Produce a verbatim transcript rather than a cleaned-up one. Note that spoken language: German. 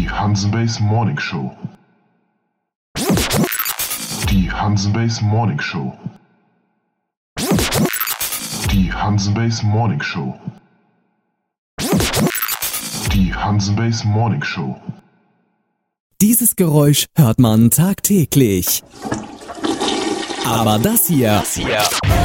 Die Hansenbase Morning Show. Die Hansenbase Morning Show. Die Hansenbase Morning Show. Die Hansenbase Morning Show. Dieses Geräusch hört man tagtäglich. Aber das hier, das hier